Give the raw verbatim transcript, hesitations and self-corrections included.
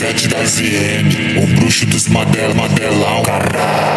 Pet da Z N, o bruxo dos Madela, Madelão, caralho.